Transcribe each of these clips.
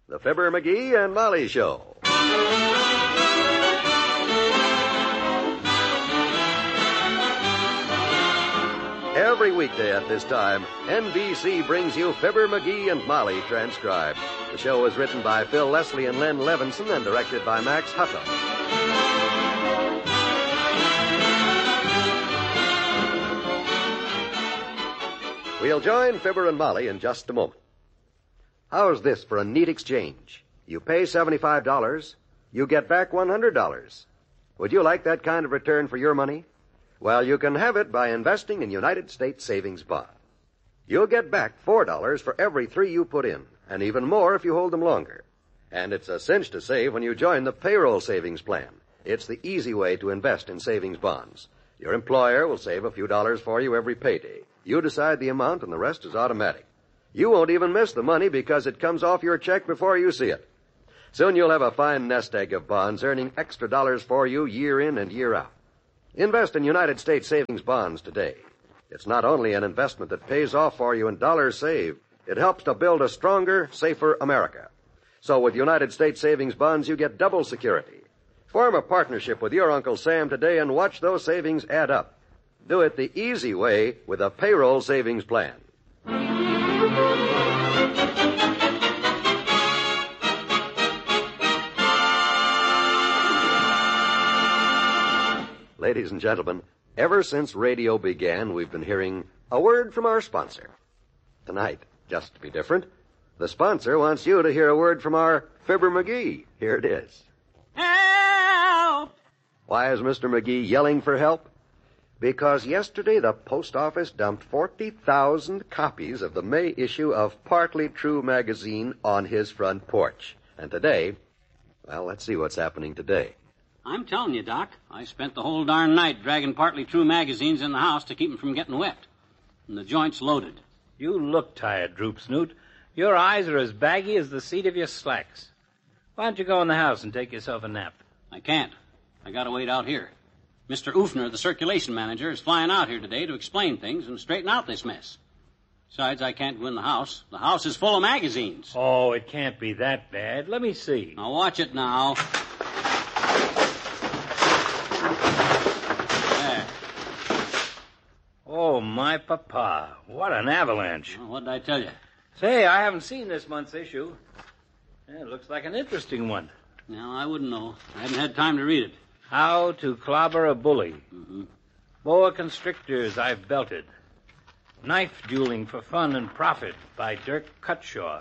The Fibber, McGee, and Molly Show. Every weekday at this time, NBC brings you Fibber, McGee, and Molly transcribed. The show is written by Phil Leslie and Len Levinson and directed by Max Hutto. We'll join Fibber and Molly in just a moment. How's this for a neat exchange? You pay $75, you get back $100. Would you like that kind of return for your money? Well, you can have it by investing in United States savings bonds. You'll get back $4 for every 3 you put in, and even more if you hold them longer. And it's a cinch to save when you join the payroll savings plan. It's the easy way to invest in savings bonds. Your employer will save a few dollars for you every payday. You decide the amount, and the rest is automatic. You won't even miss the money because it comes off your check before you see it. Soon you'll have a fine nest egg of bonds earning extra dollars for you year in and year out. Invest in United States savings bonds today. It's not only an investment that pays off for you in dollars saved, it helps to build a stronger, safer America. So with United States savings bonds, you get double security. Form a partnership with your Uncle Sam today and watch those savings add up. Do it the easy way with a payroll savings plan. Ladies and gentlemen, ever since radio began, we've been hearing a word from our sponsor. Tonight, just to be different, the sponsor wants you to hear a word from our Fibber McGee. Here it is. Help! Why is Mr. McGee yelling for help? Because yesterday the post office dumped 40,000 copies of the May issue of Partly True magazine on his front porch. And today, well, let's see what's happening today. I'm telling you, Doc, I spent the whole darn night dragging Partly True magazines in the house to keep them from getting wet. And the joint's loaded. You look tired, Droop Snoot. Your eyes are as baggy as the seat of your slacks. Why don't you go in the house and take yourself a nap? I can't. I gotta wait out here. Mr. Oofner, the circulation manager, is flying out here today to explain things and straighten out this mess. Besides, I can't go in the house. The house is full of magazines. Oh, it can't be that bad. Let me see. Now, watch it now. There. Oh, my papa. What an avalanche. Well, what did I tell you? Say, I haven't seen this month's issue. Yeah, it looks like an interesting one. No, I wouldn't know. I haven't had time to read it. How to Clobber a Bully. Mm-hmm. Boa Constrictors I've Belted. Knife Dueling for Fun and Profit by Dirk Cutshaw.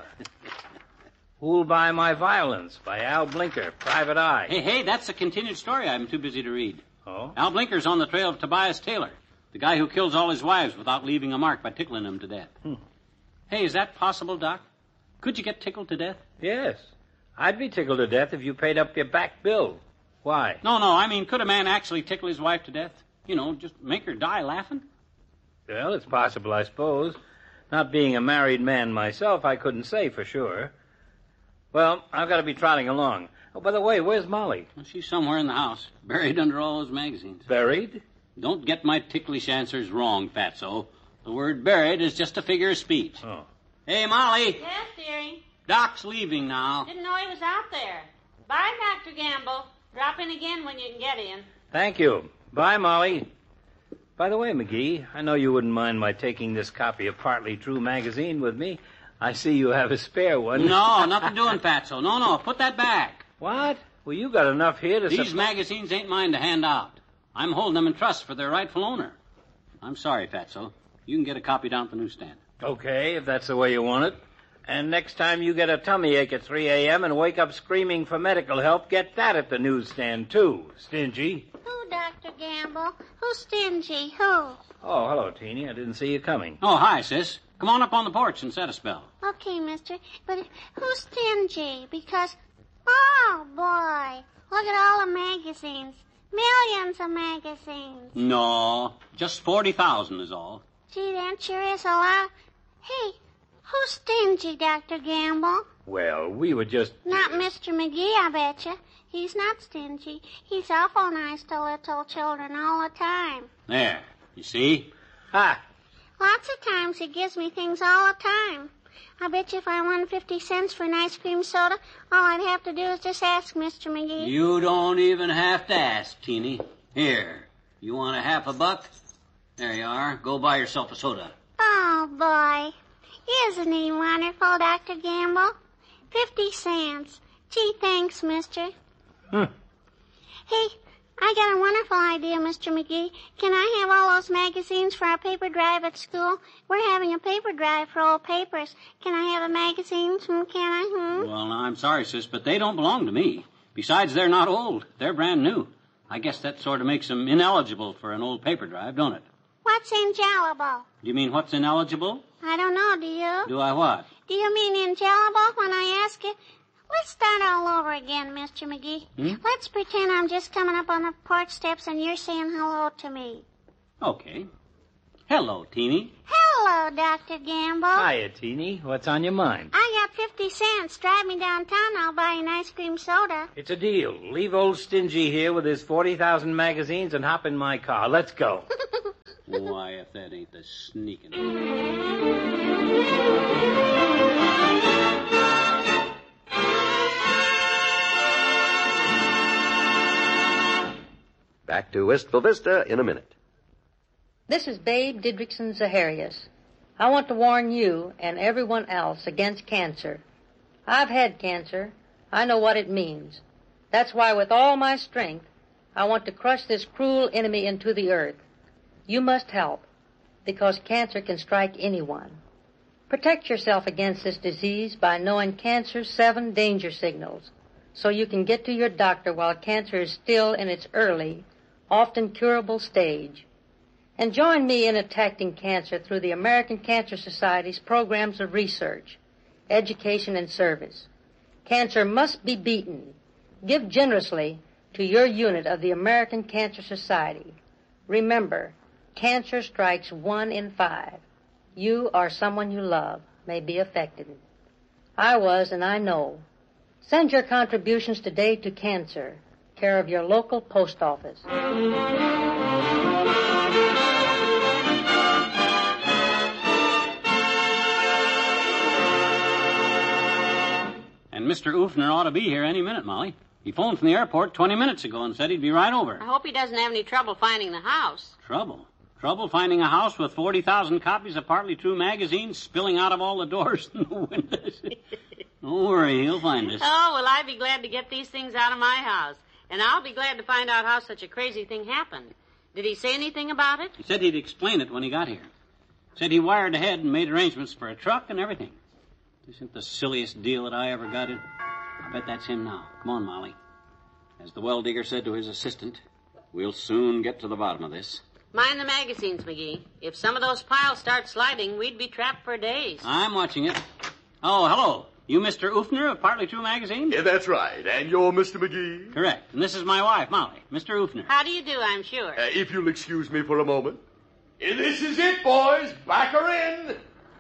Who'll Buy My Violence by Al Blinker, Private Eye. Hey, that's a continued story I'm too busy to read. Oh? Al Blinker's on the trail of Tobias Taylor, the guy who kills all his wives without leaving a mark by tickling them to death. Hey, is that possible, Doc? Could you get tickled to death? Yes. I'd be tickled to death if you paid up your back bill. Why? No, I mean, could a man actually tickle his wife to death? You know, just make her die laughing? Well, it's possible, I suppose. Not being a married man myself, I couldn't say for sure. Well, I've got to be trotting along. Oh, by the way, where's Molly? Well, she's somewhere in the house, buried under all those magazines. Buried? Don't get my ticklish answers wrong, Fatso. The word buried is just a figure of speech. Oh. Hey, Molly. Yes, dearie. Doc's leaving now. Didn't know he was out there. Bye, Dr. Gamble. Drop in again when you can get in. Thank you. Bye, Molly. By the way, McGee, I know you wouldn't mind my taking this copy of Partly True magazine with me. I see you have a spare one. No, nothing doing, Fatso. No, put that back. What? Well, you got enough here to... These magazines ain't mine to hand out. I'm holding them in trust for their rightful owner. I'm sorry, Fatso. You can get a copy down at the newsstand. Okay, if that's the way you want it. And next time you get a tummy ache at 3 a.m. and wake up screaming for medical help, get that at the newsstand, too, stingy. Who, Dr. Gamble? Who's stingy? Who? Oh, hello, Teeny. I didn't see you coming. Oh, hi, sis. Come on up on the porch and set a spell. Okay, mister. But who's stingy? Because, oh, boy. Look at all the magazines. Millions of magazines. No, just 40,000 is all. Gee, that sure is a lot. Hey, who's stingy, Dr. Gamble? Well, we were just... Not Mr. McGee, I betcha. He's not stingy. He's awful nice to little children all the time. There, you see? Ha! Lots of times he gives me things all the time. I bet you if I won 50 cents for an ice cream soda, all I'd have to do is just ask Mr. McGee. You don't even have to ask, Teeny. Here, you want $50? There you are. Go buy yourself a soda. Oh, boy. Isn't he wonderful, Dr. Gamble? 50 cents. Gee, thanks, mister. Hey, I got a wonderful idea, Mr. McGee. Can I have all those magazines for our paper drive at school? We're having a paper drive for old papers. Can I have the magazines? Can I? Well, I'm sorry, sis, but they don't belong to me. Besides, they're not old. They're brand new. I guess that sort of makes them ineligible for an old paper drive, don't it? What's ineligible? You mean what's ineligible? I don't know, do you? Do I what? Do you mean ineligible when I ask you? Let's start all over again, Mr. McGee. Let's pretend I'm just coming up on the porch steps and you're saying hello to me. Okay. Hello, Teeny. Hello, Dr. Gamble. Hiya, Teeny. What's on your mind? I got 50 cents. Drive me downtown. I'll buy you an ice cream soda. It's a deal. Leave old Stingy here with his 40,000 magazines and hop in my car. Let's go. Why, if that ain't the sneaking... Back to Wistful Vista in a minute. This is Babe Didrikson Zaharias. I want to warn you and everyone else against cancer. I've had cancer. I know what it means. That's why with all my strength, I want to crush this cruel enemy into the earth. You must help, because cancer can strike anyone. Protect yourself against this disease by knowing cancer's 7 danger signals, so you can get to your doctor while cancer is still in its early, often curable stage. And join me in attacking cancer through the American Cancer Society's programs of research, education, and service. Cancer must be beaten. Give generously to your unit of the American Cancer Society. Remember, cancer strikes 1 in 5. You or someone you love may be affected. I was, and I know. Send your contributions today to cancer, care of your local post office. And Mr. Ufner ought to be here any minute, Molly. He phoned from the airport 20 minutes ago and said he'd be right over. I hope he doesn't have any trouble finding the house. Trouble? Trouble finding a house with 40,000 copies of Partly True magazines spilling out of all the doors and the windows? Don't worry, he'll find us. Oh, well, I'd be glad to get these things out of my house. And I'll be glad to find out how such a crazy thing happened. Did he say anything about it? He said he'd explain it when he got here. Said he wired ahead and made arrangements for a truck and everything. This isn't the silliest deal that I ever got in. I bet that's him now. Come on, Molly. As the well digger said to his assistant, we'll soon get to the bottom of this. Mind the magazines, McGee. If some of those piles start sliding, we'd be trapped for days. I'm watching it. Oh, hello. You Mr. Ufner of Partly True magazine? Yeah, that's right. And you're Mr. McGee? Correct. And this is my wife, Molly. Mr. Ufner. How do you do, I'm sure. If you'll excuse me for a moment. This is it, boys. Back her in.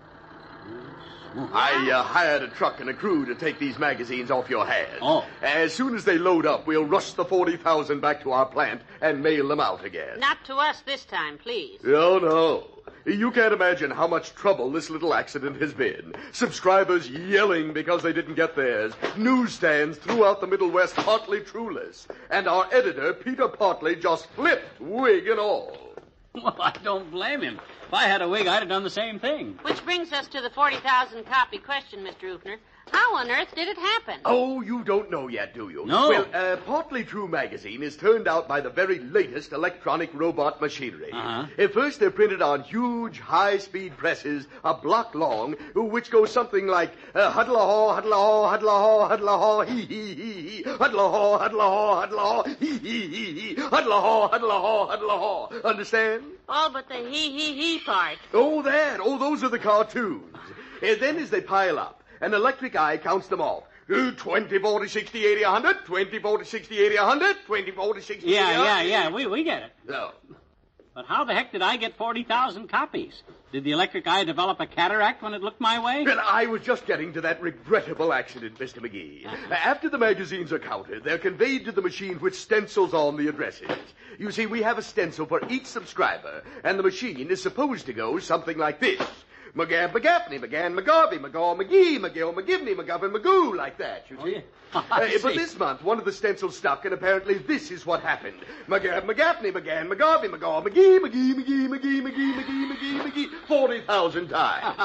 I hired a truck and a crew to take these magazines off your hands. Oh. As soon as they load up, we'll rush the 40,000 back to our plant and mail them out again. Not to us this time, please. Oh, no. You can't imagine how much trouble this little accident has been. Subscribers yelling because they didn't get theirs. Newsstands throughout the Middle West partly trueless. And our editor, Peter Partly, just flipped, wig and all. Well, I don't blame him. If I had a wig, I'd have done the same thing. Which brings us to the 40,000 copy question, Mr. Ufner. How on earth did it happen? Oh, you don't know yet, do you? No. Well, Partly True magazine is turned out by the very latest electronic robot machinery. Uh-huh. First, they're printed on huge, high-speed presses, a block long, which goes something like huddle-a-haw, huddle-a-haw, huddle-a-haw, huddle-a-haw, hee-hee-hee, huddle-a-haw, huddle-a-haw, huddle-a-haw, hee-hee-hee, huddle-a-haw, huddle-a-haw, huddle-a-haw. Understand? All but the hee-hee-hee part. Oh, that. Oh, those are the cartoons. Then as they pile up, an electric eye counts them off. 20, 40, 60, 80, 100, 20, 40, 60, 80, 100, 20, 40, 60, 80, 100. Yeah, we get it. No. But how the heck did I get 40,000 copies? Did the electric eye develop a cataract when it looked my way? Well, I was just getting to that regrettable accident, Mr. McGee. After the magazines are counted, they're conveyed to the machine which stencils on the addresses. You see, we have a stencil for each subscriber, and the machine is supposed to go something like this. McGab, McGaffney, McGann, McGarvey, McGaw, McGee, McGill, McGivney, McGovern, McGoo, like that, you see. Oh, yeah. I But see. this month, one of the stencils stuck, and apparently this is what happened. McGab, McGaffney, McGann, McGarvey, McGaw, McGee, McGee, McGee, McGee, McGee, McGee, McGee, McGee, 40,000 times.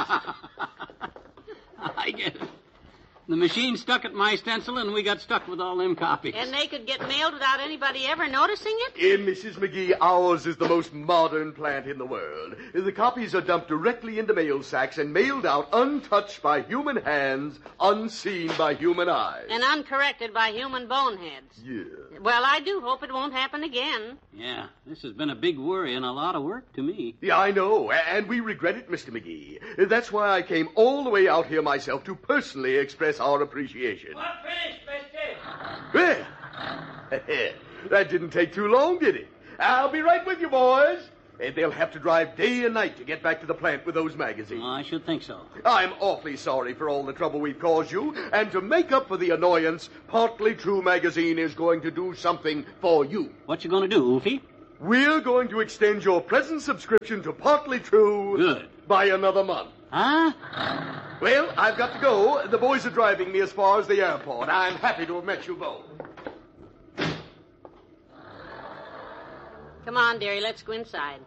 I get it. The machine stuck at my stencil, and we got stuck with all them copies. And they could get mailed without anybody ever noticing it? Mrs. McGee, ours is the most modern plant in the world. The copies are dumped directly into mail sacks and mailed out untouched by human hands, unseen by human eyes. And uncorrected by human boneheads. Yeah. Well, I do hope it won't happen again. Yeah, this has been a big worry and a lot of work to me. Yeah, I know, and we regret it, Mr. McGee. That's why I came all the way out here myself to personally express our appreciation. What finished, mister? Well, that didn't take too long, did it? I'll be right with you, boys. They'll have to drive day and night to get back to the plant with those magazines. I should think so. I'm awfully sorry for all the trouble we've caused you, and to make up for the annoyance, Partly True magazine is going to do something for you. What you gonna do, Oofy? We're going to extend your present subscription to Partly True Good. by another month. Huh? Well, I've got to go. The boys are driving me as far as the airport. I'm happy to have met you both. Come on, dearie, let's go inside.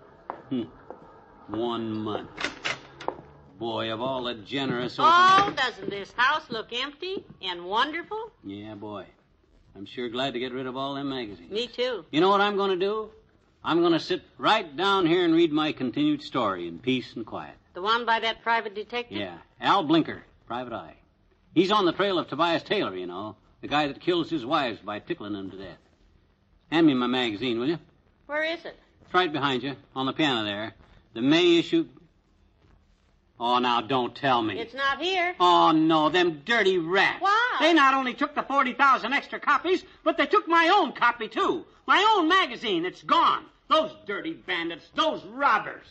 1 month. Boy, of all the generous... Oh, doesn't this house look empty and wonderful? Yeah, boy. I'm sure glad to get rid of all them magazines. Me too. You know what I'm going to do? I'm going to sit right down here and read my continued story in peace and quiet. The one by that private detective? Yeah, Al Blinker, Private Eye. He's on the trail of Tobias Taylor, you know, the guy that kills his wives by tickling them to death. Hand me my magazine, will you? Where is it? It's right behind you, on the piano there. The May issue... Oh, now, don't tell me. It's not here. Oh, no, them dirty rats. Why? They not only took the 40,000 extra copies, but they took my own copy, too. My own magazine. It's gone. Those dirty bandits. Those robbers.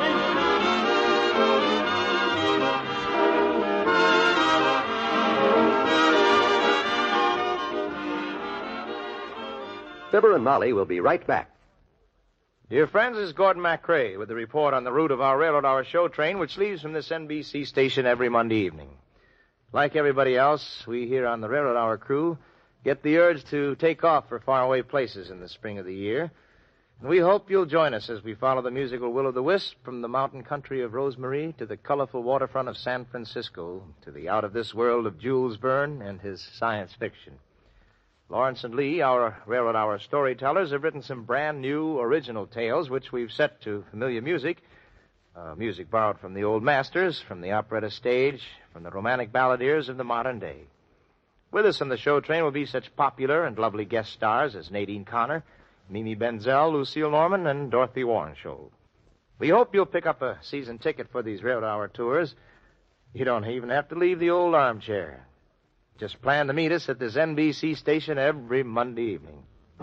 Fibber and Molly will be right back. Dear friends, this is Gordon MacRae with the report on the route of our Railroad Hour show train, which leaves from this NBC station every Monday evening. Like everybody else, we here on the Railroad Hour crew get the urge to take off for faraway places in the spring of the year. And we hope you'll join us as we follow the musical Will-o'-the-Wisp from the mountain country of Rosemary to the colorful waterfront of San Francisco to the out-of-this world of Jules Verne and his science fiction. Lawrence and Lee, our Railroad Hour storytellers, have written some brand new original tales which we've set to familiar music, music borrowed from the old masters, from the operetta stage, from the romantic balladeers of the modern day. With us on the show train will be such popular and lovely guest stars as Nadine Connor, Mimi Benzel, Lucille Norman, and Dorothy Warrenshold. We hope you'll pick up a season ticket for these Railroad Hour tours. You don't even have to leave the old armchair. Just plan to meet us at this NBC station every Monday evening.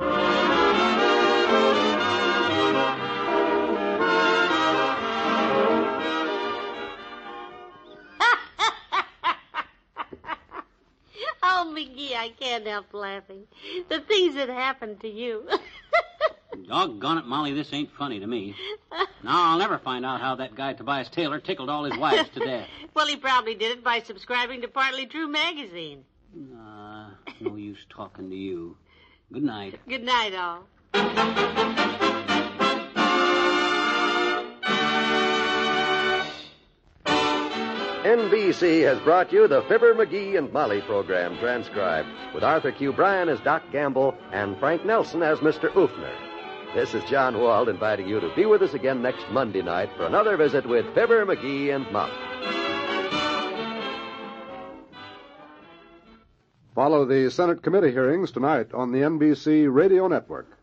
Oh, McGee, I can't help laughing. The things that happened to you. Doggone it, Molly, this ain't funny to me. Now, I'll never find out how that guy Tobias Taylor tickled all his wives to death. Well, he probably did it by subscribing to Partly True magazine. No use talking to you. Good night. Good night, all. NBC has brought you the Fibber, McGee, and Molly program transcribed with Arthur Q. Bryan as Doc Gamble and Frank Nelson as Mr. Oofner. This is John Wald inviting you to be with us again next Monday night for another visit with Fibber, McGee, and Molly. Follow the Senate committee hearings tonight on the NBC Radio Network.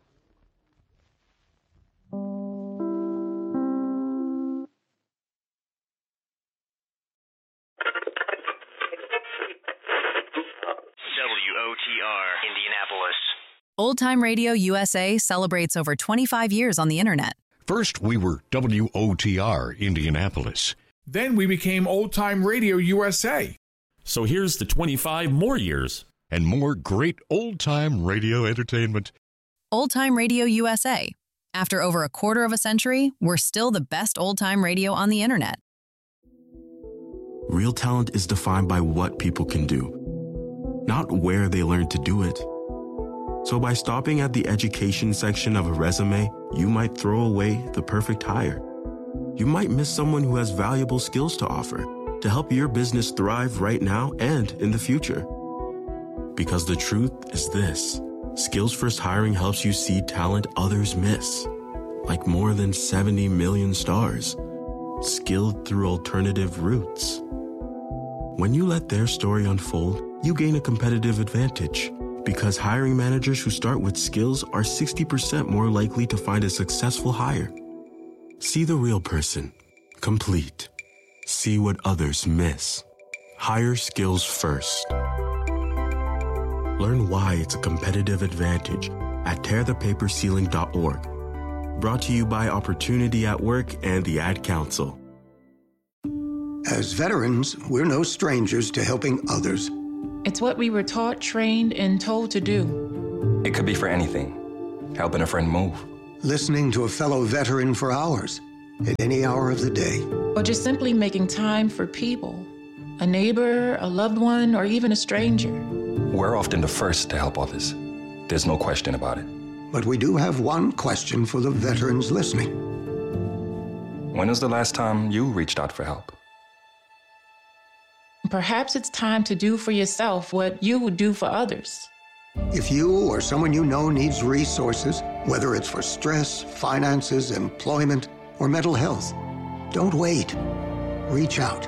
WOTR, Indianapolis. Old Time Radio USA celebrates over 25 years on the Internet. First, we were WOTR, Indianapolis. Then we became Old Time Radio USA. So here's the 25 more years. And more great old-time radio entertainment. Old Time Radio USA. After over a quarter of a century, we're still the best old-time radio on the Internet. Real talent is defined by what people can do, not where they learn to do it. So by stopping at the education section of a resume, you might throw away the perfect hire. You might miss someone who has valuable skills to offer to help your business thrive right now and in the future. Because the truth is this: Skills First Hiring helps you see talent others miss, like more than 70 million stars, skilled through alternative routes. When you let their story unfold, you gain a competitive advantage, because hiring managers who start with skills are 60% more likely to find a successful hire. See the real person, complete. See what others miss. Hire skills first. Learn why it's a competitive advantage at tearthepaperceiling.org. Brought to you by Opportunity at Work and the Ad Council. As veterans, we're no strangers to helping others. It's what we were taught, trained, and told to do. It could be for anything. Helping a friend move. Listening to a fellow veteran for hours, at any hour of the day. Or just simply making time for people. A neighbor, a loved one, or even a stranger. We're often the first to help others. There's no question about it. But we do have one question for the veterans listening. When was the last time you reached out for help? Perhaps it's time to do for yourself what you would do for others. If you or someone you know needs resources, whether it's for stress, finances, employment, or mental health, don't wait. Reach out.